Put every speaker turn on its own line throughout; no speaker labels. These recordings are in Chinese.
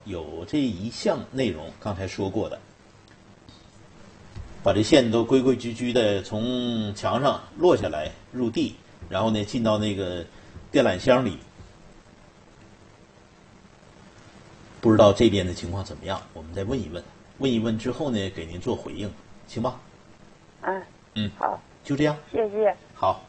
有这一项内容，刚才说过的，把这线都规规矩矩的从墙上落下来入地，然后呢进到那个电缆箱里。不知道这边的情况怎么样，我们再问一问，问一问之后呢给您做回应，行吧？
好，
就这样，
谢谢。
好，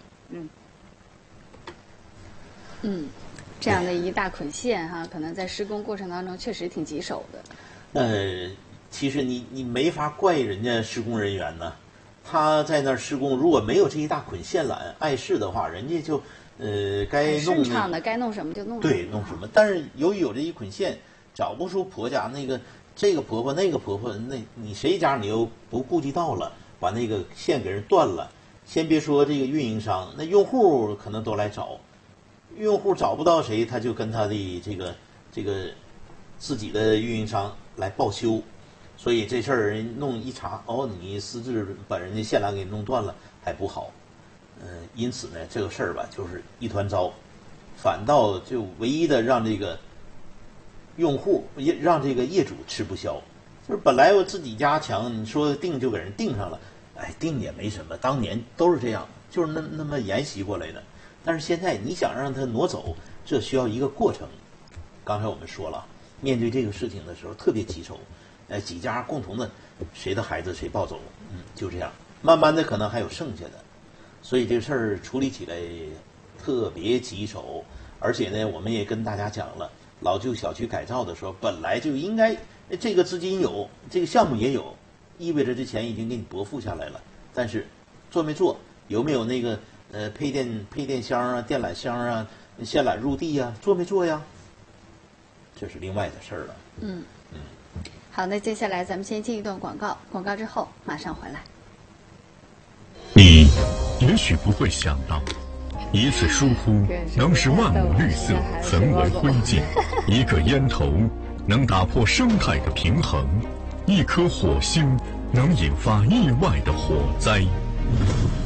这样的一大捆线哈，可能在施工过程当中确实挺棘手的。
其实你没法怪人家施工人员呢，他在那儿施工，如果没有这一大捆线缆碍事的话，人家就该弄
顺畅的，该弄什么就弄什么。
对，弄什么。但是由于有这一捆线，找不出婆家那个这个婆婆那个婆婆，那你谁家你又不顾及到了，把那个线给人断了。先别说这个运营商，那用户可能都来找，用户找不到谁，他就跟他的这个自己的运营商来报修。所以这事儿人弄一查，哦，你私自把人家线缆给弄断了，还不好。因此呢，这个事儿吧，就是一团糟，反倒就唯一的让这个用户让这个业主吃不消。就是本来我自己家墙，你说定就给人定上了，定也没什么，当年都是这样，就是那么沿袭过来的。但是现在你想让它挪走，这需要一个过程。刚才我们说了，面对这个事情的时候特别棘手。几家共同的，谁的孩子谁抱走，就这样，慢慢的可能还有剩下的，所以这事儿处理起来特别棘手。而且呢，我们也跟大家讲了，老旧小区改造的时候，本来就应该这个资金有，这个项目也有，意味着这钱已经给你拨付下来了，但是做没做，有没有那个配电箱啊、电缆箱啊、线缆入地啊，做没做呀？这是另外的事儿了。
好，那接下来咱们先进一段广告，广告之后马上回来。
你也许不会想到，一次疏忽能使万亩绿色焚为灰烬，一个烟头能打破生态的平衡，一颗火星能引发意外的火灾。